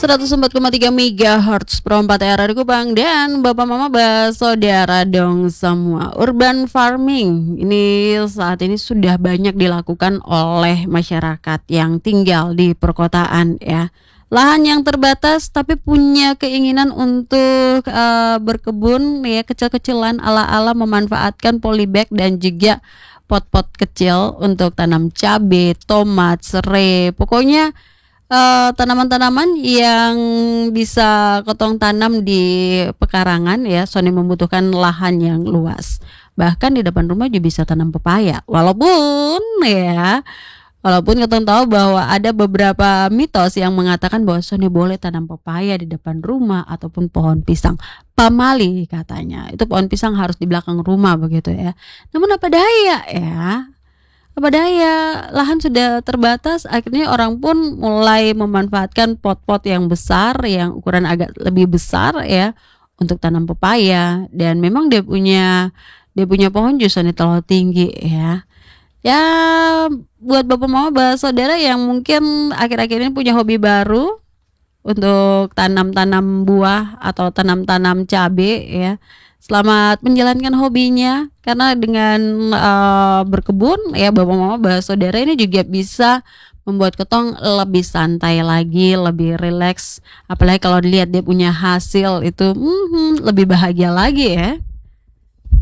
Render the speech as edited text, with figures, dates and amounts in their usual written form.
104,3 MHz Pro 4 era di Kupang. Dan bapak mama saudara dong semua, urban farming ini saat ini sudah banyak dilakukan oleh masyarakat yang tinggal di perkotaan ya. Lahan yang terbatas tapi punya keinginan untuk berkebun ya, kecil-kecilan ala-ala memanfaatkan polybag dan juga pot-pot kecil untuk tanam cabai, tomat, serai, pokoknya tanaman-tanaman yang bisa ketong tanam di pekarangan ya, Sony membutuhkan lahan yang luas. Bahkan di depan rumah juga bisa tanam pepaya. Walaupun ketong tahu bahwa ada beberapa mitos yang mengatakan bahwa Sony boleh tanam pepaya di depan rumah ataupun pohon pisang. Pamali katanya, itu pohon pisang harus di belakang rumah begitu ya. Namun apa daya ya? Apa daya, lahan sudah terbatas, akhirnya orang pun mulai memanfaatkan pot-pot yang besar, yang ukuran agak lebih besar ya, untuk tanam pepaya. Dan memang dia punya pohon justru terlalu tinggi ya. Ya, buat bapak mama saudara yang mungkin akhir-akhir ini punya hobi baru untuk tanam-tanam buah atau tanam-tanam cabai ya. Selamat menjalankan hobinya, karena dengan berkebun ya bapak mama saudara ini juga bisa membuat ketong lebih santai lagi, lebih rileks. Apalagi kalau dilihat dia punya hasil itu lebih bahagia lagi ya.